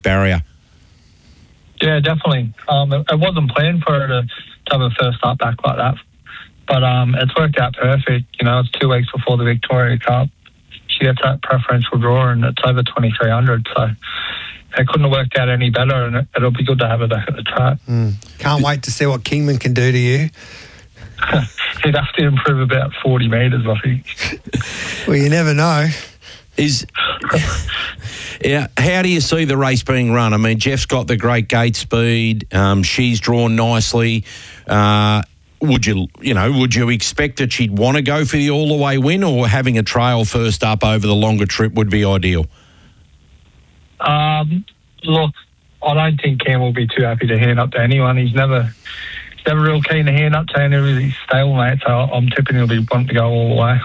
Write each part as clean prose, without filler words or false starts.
barrier. Yeah, definitely. It wasn't planned for her to have a first start back like that, but it's worked out perfect. You know, it's 2 weeks before the Victoria Cup. She gets that preferential draw, and it's over 2,300. So it couldn't have worked out any better, and it'll be good to have her back at the track. Can't wait to see what Kingman can do to you. He'd have to improve about 40 metres, I think. Well, you never know. How do you see the race being run? I mean, Jeff's got the great gate speed. She's drawn nicely. Would you expect that she'd want to go for the all-the-way win, or having a trail first up over the longer trip would be ideal? Look, I don't think Cam will be too happy to hand up to anyone. He's never real keen to hand up to any of his stablemate, so I'm tipping he'll be wanting to go all the way.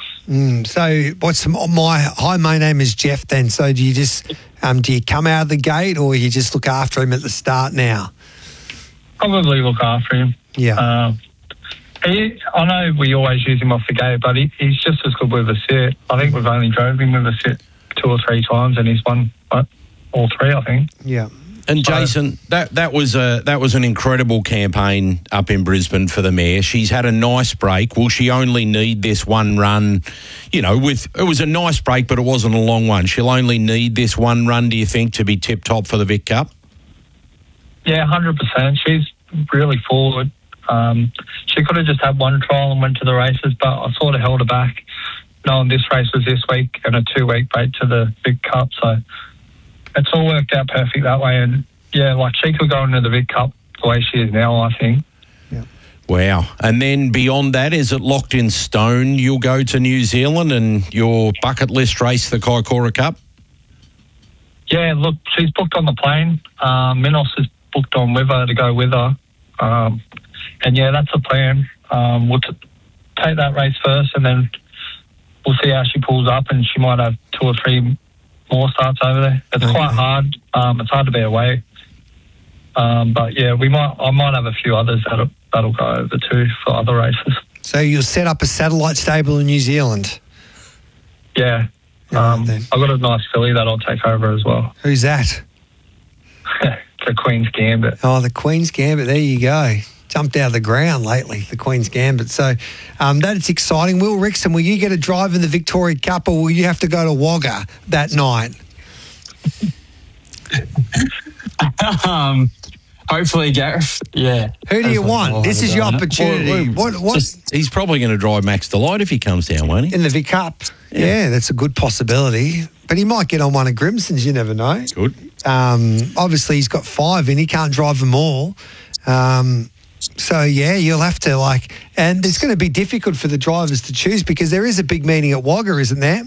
Hi, my name is Jeff then. So do you just, do you come out of the gate, or you just look after him at the start now? Probably look after him. Yeah. I know we always use him off the gate, but he's just as good with a sit. I think we've only drove him with a sit 2 or 3 times, and he's won all 3, I think. Yeah. And Jason, that was an incredible campaign up in Brisbane for the mare. She's had a nice break. Will she only need this one run? You know, it was a nice break, but it wasn't a long one. She'll only need this one run, do you think, to be tip top for the Vic Cup? Yeah, 100%. She's really forward. She could have just had one trial and went to the races, but I sort of held her back, knowing this race was this week and a 2-week break to the Vic Cup. So it's all worked out perfect that way. And yeah, like she could go into the Vic Cup the way she is now, I think. Yeah. Wow. And then beyond that, is it locked in stone you'll go to New Zealand and your bucket list race, the Kaikoura Cup? Yeah, look, she's booked on the plane. Minos is booked on with her to go with her. And yeah, that's the plan. We'll take that race first, and then we'll see how she pulls up, and she might have 2 or 3 more starts over there. It's quite hard. It's hard to be away. But yeah, I might have a few others that'll go over too for other races. So you'll set up a satellite stable in New Zealand? Yeah. I've got a nice filly that I'll take over as well. Who's that? The Queen's Gambit. Oh, the Queen's Gambit. There you go. Jumped out of the ground lately, the Queen's Gambit. So that's exciting. Will Rickson, will you get a drive in the Victoria Cup, or will you have to go to Wagga that night? Hopefully, Gareth. Yeah. Who do you want? This is your opportunity. What? He's probably going to drive Max Delight if he comes down, won't he? In the Vic Cup. Yeah, that's a good possibility. But he might get on one of Grimson's, you never know. Good. Obviously, he's got 5 and he can't drive them all. So, yeah, you'll have to and it's going to be difficult for the drivers to choose because there is a big meeting at Wagga, isn't there?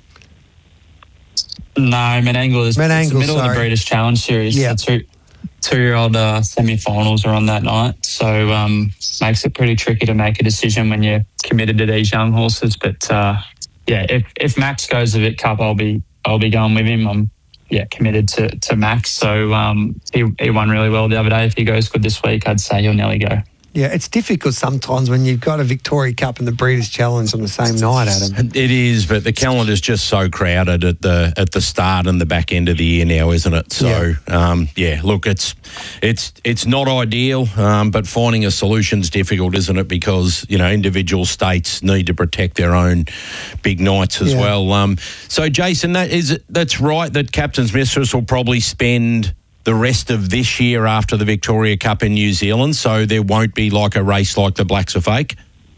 No, Menangle is the middle of the Breeders' Challenge Series. Yeah. The 2-year-old semi-finals are on that night, so makes it pretty tricky to make a decision when you're committed to these young horses. But if Max goes to the Vic Cup, I'll be going with him. I'm committed to Max. So he won really well the other day. If he goes good this week, I'd say he'll nearly go. Yeah, it's difficult sometimes when you've got a Victoria Cup and the Breeders' Challenge on the same night, Adam. It is, but the calendar's just so crowded at the start and the back end of the year now, isn't it? So, look, it's not ideal, but finding a solution's difficult, isn't it? Because, individual states need to protect their own big nights as well. So, Jason, that's right that Captain's Mistress will probably spend the rest of this year after the Victoria Cup in New Zealand, so there won't be a race like the Blacks are Fake?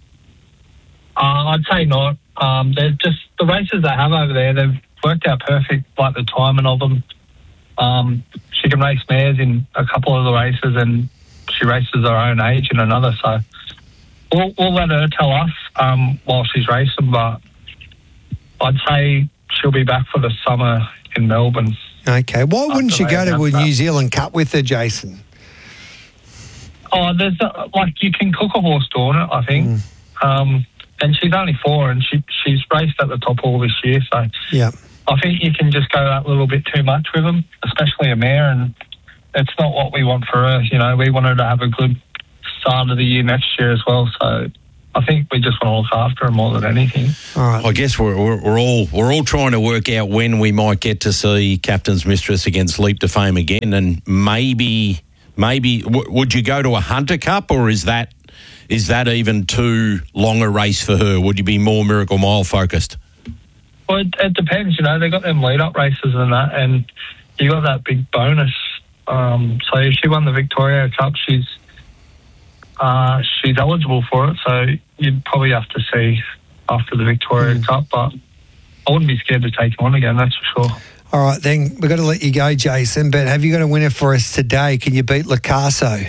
I'd say not. They're just the races they have over there, they've worked out perfect, like the timing of them. She can race mares in a couple of the races, and she races her own age in another, so we'll let her tell us while she's racing, but I'd say she'll be back for the summer in Melbourne. Okay. Why wouldn't you go to a New Zealand Cup with her, Jason? Oh, there's you can cook a horse doing it, I think. And she's only 4 and she's raced at the top all this year, so yeah. I think you can just go that little bit too much with them, especially a mare, and it's not what we want for her. We want her to have a good start of the year next year as well, so I think we just want to look after her more than anything. All right. I guess we're all trying to work out when we might get to see Captain's Mistress against Leap to Fame again, and maybe would you go to a Hunter Cup, or is that even too long a race for her? Would you be more Miracle Mile focused? Well, it depends. They got them lead-up races and that, and you got that big bonus. So if she won the Victoria Cup, she's eligible for it. So you'd probably have to see after the Victoria Cup, but I wouldn't be scared to take on again, that's for sure. All right, then we've got to let you go, Jason, but have you got a winner for us today? Can you beat Lacasso?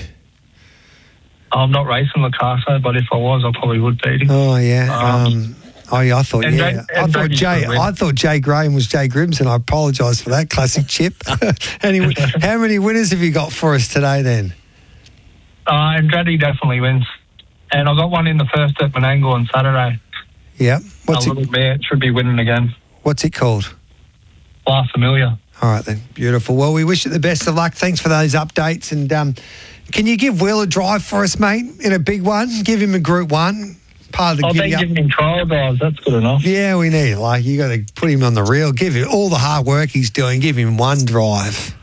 I'm not racing Lacasso, but if I was, I probably would beat him. Oh, yeah. I thought, yeah. I thought Jay Graham was Jay Grimson. I apologise for that classic chip. Anyway, how many winners have you got for us today then? Andretti definitely wins. And I got one in the first at Menangle on Saturday. Yeah. It should be winning again. What's it called? La Familia. All right then. Beautiful. Well, we wish you the best of luck. Thanks for those updates. And can you give Will a drive for us, mate, in a big one? Give him a Group 1. Part of the I've been giving him trial drives. That's good enough. Yeah, we need. You got to put him on the reel. Give him all the hard work he's doing. Give him one drive.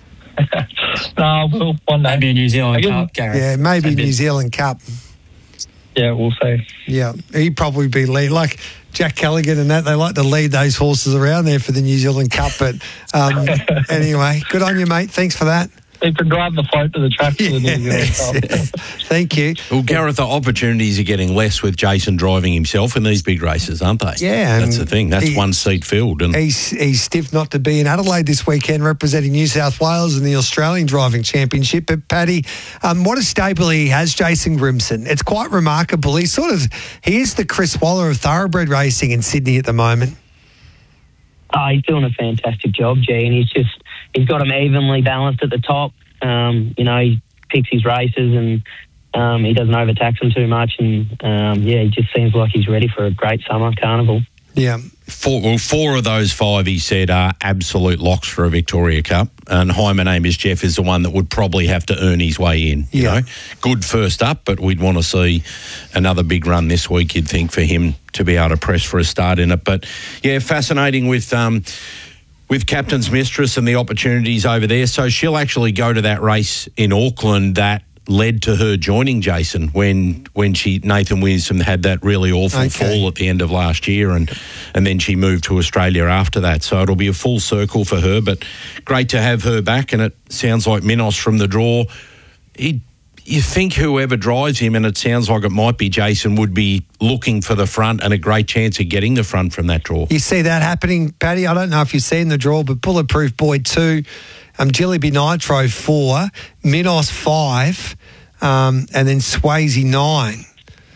No, we'll one day. Maybe a New Zealand Cup, Gareth. Yeah, maybe New Zealand Cup. Yeah, we'll see. Yeah, he'd probably be lead. Like Jack Callaghan and that, they like to lead those horses around there for the New Zealand Cup. But anyway, good on you, mate. Thanks for that. He can drive the float to the track for the New Zealand Cup. Thank you. Well, Gareth, the opportunities are getting less with Jason driving himself in these big races, aren't they? Yeah. That's the thing. That's one seat filled. And he's stiff not to be in Adelaide this weekend representing New South Wales in the Australian Driving Championship. But, Paddy, what a stable he has, Jason Grimson. It's quite remarkable. He is the Chris Waller of thoroughbred racing in Sydney at the moment. Oh, he's doing a fantastic job, G, and he's got him evenly balanced at the top. He picks his races and he doesn't overtax them too much, and he just seems like he's ready for a great summer carnival. Yeah. Four of those five, he said, are absolute locks for a Victoria Cup. And Hi, my name is Jeff is the one that would probably have to earn his way in. You know, good first up, but we'd want to see another big run this week, you'd think, for him to be able to press for a start in it. But, yeah, fascinating with Captain's Mistress and the opportunities over there. So she'll actually go to that race in Auckland that led to her joining Jason when Nathan Williamson had that really awful fall at the end of last year, and then she moved to Australia after that. So it'll be a full circle for her, but great to have her back. And it sounds like Minos from the draw. You think whoever drives him, and it sounds like it might be Jason, would be looking for the front and a great chance of getting the front from that draw. You see that happening, Paddy? I don't know if you've seen the draw, but Bulletproof Boy 2, Jillaby Nitro 4, Minos 5, and then Swayze 9.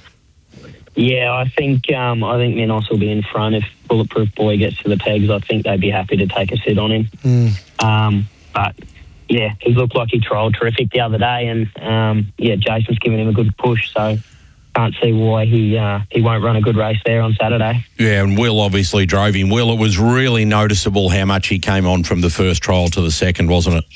Yeah, I think Minos will be in front if Bulletproof Boy gets to the pegs. I think they'd be happy to take a sit on him. But yeah, he looked like he trialled terrific the other day, and Jason's giving him a good push, so can't see why he won't run a good race there on Saturday. Yeah, and Will obviously drove him. Will, it was really noticeable how much he came on from the first trial to the second, wasn't it?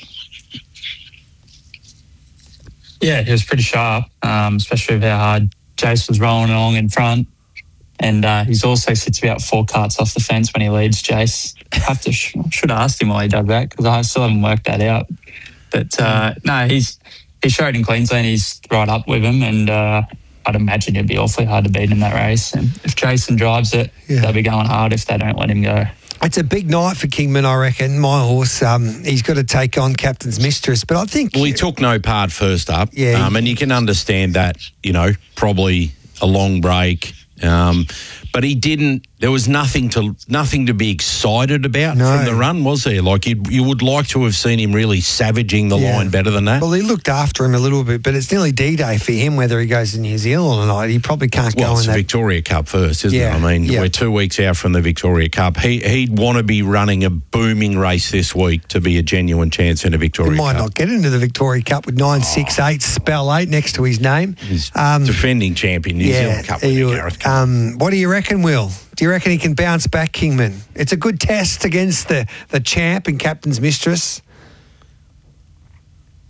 Yeah, he was pretty sharp, especially with how hard Jason's rolling along in front. And he's also sits about 4 carts off the fence when he leads Jace. Should have asked him why he did that, because I still haven't worked that out. But no, he showed in Queensland he's right up with him, and I'd imagine it'd be awfully hard to beat in that race. And if Jason drives it, they'll be going hard if they don't let him go. It's a big night for Kingman, I reckon. My horse, he's got to take on Captain's Mistress, but I think... Well, he took no part first up, yeah, and you can understand that, probably a long break. But he didn't. There was nothing to be excited about from the run, was there? Like you would like to have seen him really savaging the line better than that. Well, he looked after him a little bit, but it's nearly D-Day for him. Whether he goes to New Zealand or not, he probably can't go. Well, it's the Victoria Cup first, isn't it? I mean, we're 2 weeks out from the Victoria Cup. He'd want to be running a booming race this week to be a genuine chance in a Victoria Cup. He might not get into the Victoria Cup with 968 spell 8 next to his name. He's defending champion New Zealand Cup winner, Gareth. What do you reckon, Will? Do you reckon he can bounce back, Kingman? It's a good test against the champ and Captain's Mistress.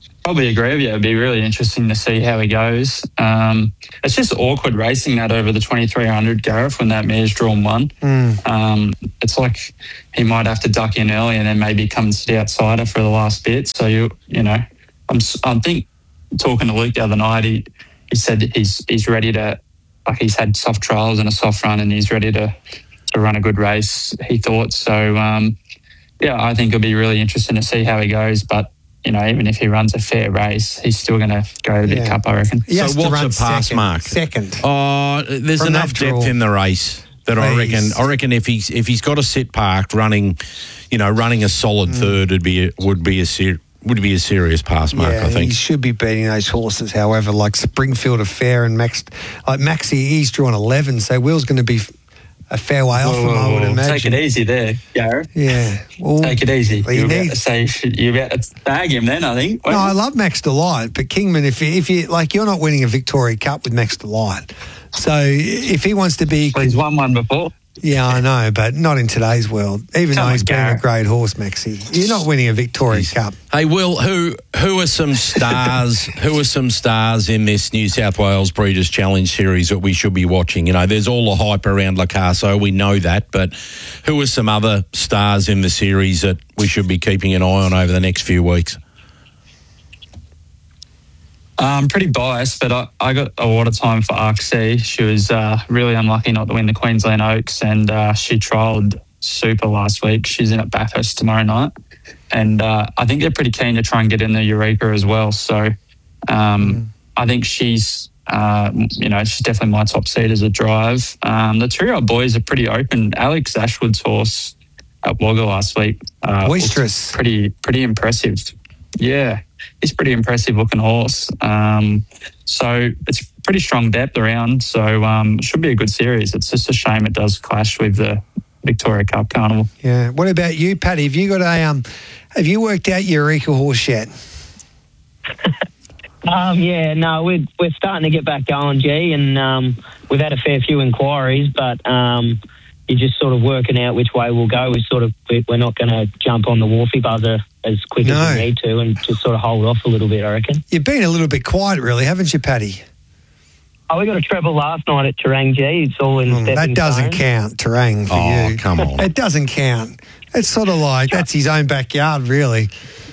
Probably agree with you. It'd be really interesting to see how he goes. It's just awkward racing that over the 2300, Gareth, when that mare's drawn one. It's like he might have to duck in early and then maybe come and sit outsider for the last bit. So you know, I think talking to Luke the other night, he said that he's ready to, like, he's had soft trials and a soft run, and he's ready to run a good race, he thought. So yeah, I think it'll be really interesting to see how he goes, but. You know, even if he runs a fair race, he's still going to go to the Cup, I reckon. He So what's a pass mark? Second. Oh, there's From enough that draw. depth in the race that I reckon if he's got to sit parked running a solid third would be a serious pass mark, I think. He should be beating those horses. However, like Springfield Affair and Maxi, he's drawn 11, so Will's going to be a fair way off him, I would imagine. Take it easy there, Gareth. Yeah. Well, Take it easy. well, You're about to bag him then, I think. No, I love Max Delight, but Kingman, if you like, you're not winning a Victoria Cup with Max Delight. So if he wants to be, Well, he's won one before. yeah, I know, but not in today's world. Even Come though on, he's been a Gareth. great horse, Maxi, you're not winning a Victoria Cup. Hey, Will, who are some stars? Who are some stars in this New South Wales Breeders' Challenge series that we should be watching? You know, there's all the hype around Lacasso, we know that, but who are some other stars in the series that we should be keeping an eye on over the next few weeks? I'm pretty biased, but I got a lot of time for RC. She was really unlucky not to win the Queensland Oaks, and she trialled super last week. She's in at Bathurst tomorrow night, and I think they're pretty keen to try and get in the Eureka as well. So I think she's definitely my top seed as a drive. The two-year-old boys are pretty open. Alex Ashwood's horse at Wagga last week, Boisterous. pretty impressive. Yeah, he's a pretty impressive looking horse. So it's pretty strong depth around. So it should be a good series. It's just a shame it does clash with the Victoria Cup Carnival. Yeah. What about you, Paddy? Have you got have you worked out your Eureka horse yet? Yeah, no, we're starting to get back going, G, and we've had a fair few inquiries, but you're just sort of working out which way we'll go. We're not going to jump on the Wharfie buzzer as quick as we need to, and just sort of hold off a little bit, I reckon. You've been a little bit quiet, really, haven't you, Paddy? Oh, we got a treble last night at Terang, G. It's all in stepping That doesn't stones. count, Terang, for Oh, you. come on. It doesn't count. It's sort of like that's his own backyard, really.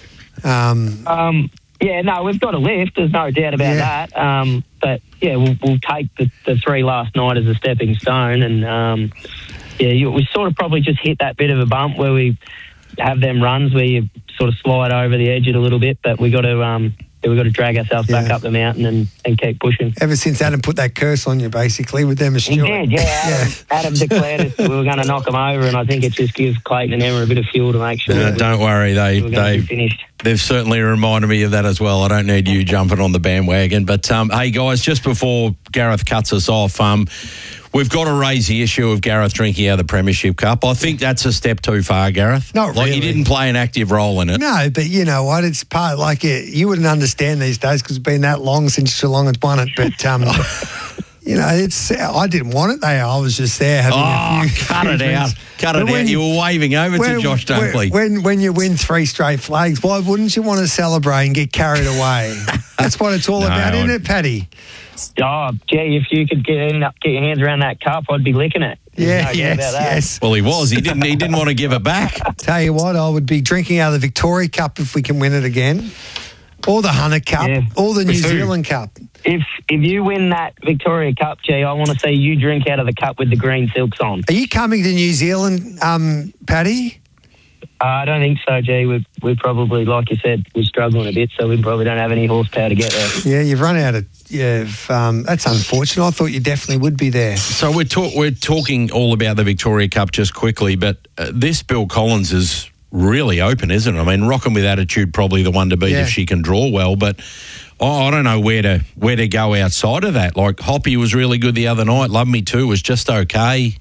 Yeah, no, we've got a lift. There's no doubt about that. But yeah, we'll take the three last night as a stepping stone, and we sort of probably just hit that bit of a bump where we have them runs where you sort of slide over the edge it a little bit, but we got to drag ourselves back up the mountain and keep pushing. Ever since Adam put that curse on you, basically, with them, He Stewart. did, yeah. Adam declared us we were going to knock them over, and I think it just gives Clayton and Emma a bit of fuel to make sure that Don't worry, we're going to be finished. they've certainly reminded me of that as well. I don't need you jumping on the bandwagon. But, hey, guys, just before Gareth cuts us off, we've got to raise the issue of Gareth drinking out of the Premiership Cup. I think that's a step too far, Gareth. Not Like, really. he didn't play an active role in it. No, but you know what? It's part like you wouldn't understand these days because it's been that long since Geelong has won it. But you know, I didn't want it. I was just there having a few. Cut it out. Cut it out. You were waving over to Josh Dunkley. When you win 3 straight flags, why wouldn't you want to celebrate and get carried away? That's what it's all about, isn't it, Paddy? Oh, gee, if you could get your hands around that cup, I'd be licking it. Yeah, No doubt about that. yes. Well, he was. He didn't want to give it back. Tell you what, I would be drinking out of the Victoria Cup if we can win it again, or the Hunter Cup, Yeah. or the New With who? Zealand Cup. If you win that Victoria Cup, G, I want to see you drink out of the cup with the green silks on. Are you coming to New Zealand, Paddy? I don't think so, G. We're probably, like you said, we're struggling a bit, so we probably don't have any horsepower to get there. Yeah, you've run out of. Yeah, that's unfortunate. I thought you definitely would be there. So we're talking all about the Victoria Cup just quickly, but this Bill Collins is really open, isn't it? I mean, Rockin' With Attitude probably the one to beat if she can draw well, but I don't know where to go outside of that. Like Hoppy was really good the other night. Love Me Too was just okay.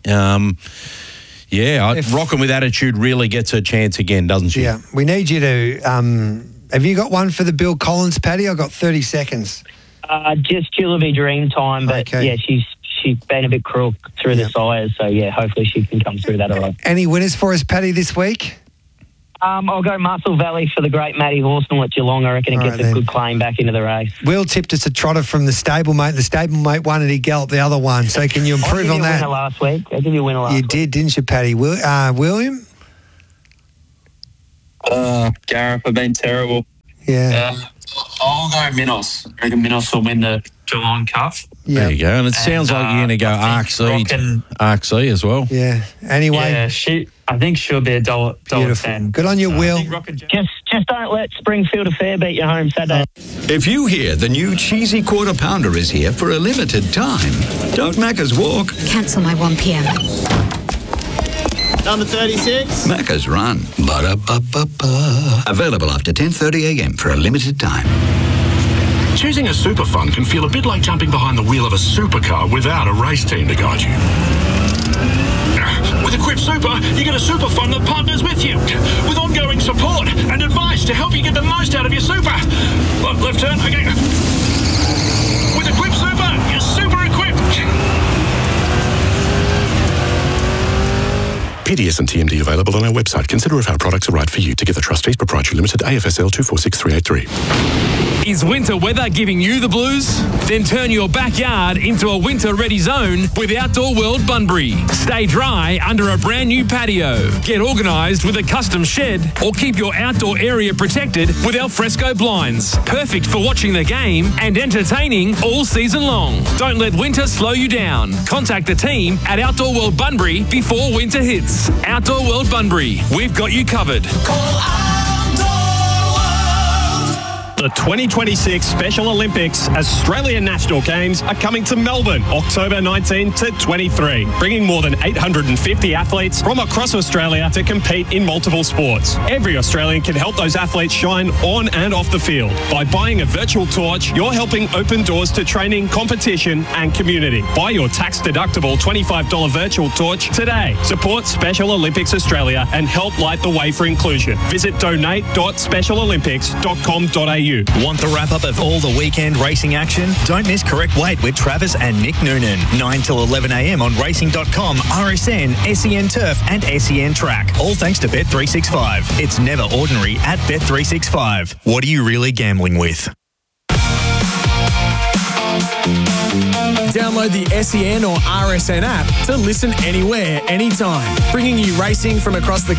Rockin' With Attitude really gets a chance again, doesn't she? Yeah, we need you to. Have you got one for the Bill Collins, Paddy? I've got 30 seconds. Just Jillaby Dreamtime, but Okay. yeah, she's been a bit crook through the sires, so yeah, hopefully she can come through that all right. Any winners for us, Paddy, this week? I'll go Muscle Valley for the great Matty Horsnell at Geelong. I reckon it gets a good claim back into the race. Will tipped us a trotter from the stablemate. The stablemate won and he galloped the other one. So can you improve on that? I gave you a winner last week. You did, didn't you, Paddy? William? Gareth, I've been terrible. Yeah. I'll go Minos. I reckon Minos will win the Geelong Cup. Yeah. There you go. And it sounds like you're going to go Arc C as well. Yeah. Anyway. Yeah, I think she'll be $1.10. Good on you, Will. Just don't let Springfield Affair beat you home Saturday. If you hear the new cheesy quarter pounder is here for a limited time, don't Macca's walk. Cancel my 1 p.m. Number 36. Macca's run. Ba-da-ba-ba-ba. Available after 10:30 a.m. for a limited time. Choosing a super fund can feel a bit like jumping behind the wheel of a supercar without a race team to guide you. With Equip Super, you get a super fund that partners with you, with ongoing support and advice to help you get the most out of your super. Left turn, okay. With Equip Super, you're super equipped. PDS and TMD available on our website. Consider if our products are right for you. Together Trustees Proprietary Limited, AFSL 246383. Is winter weather giving you the blues? Then turn your backyard into a winter-ready zone with Outdoor World Bunbury. Stay dry under a brand new patio. Get organised with a custom shed or keep your outdoor area protected with alfresco blinds. Perfect for watching the game and entertaining all season long. Don't let winter slow you down. Contact the team at Outdoor World Bunbury before winter hits. Outdoor World Bunbury. We've got you covered. The 2026 Special Olympics Australian National Games are coming to Melbourne, October 19 to 23, bringing more than 850 athletes from across Australia to compete in multiple sports. Every Australian can help those athletes shine on and off the field. By buying a virtual torch, you're helping open doors to training, competition and community. Buy your tax-deductible $25 virtual torch today. Support Special Olympics Australia and help light the way for inclusion. Visit donate.specialolympics.com.au. Want the wrap-up of all the weekend racing action? Don't miss Correct Weight with Travis and Nick Noonan. 9 till 11 a.m. on racing.com, RSN, SEN Turf and SEN Track. All thanks to Bet365. It's never ordinary at Bet365. What are you really gambling with? Download the SEN or RSN app to listen anywhere, anytime, bringing you racing from across the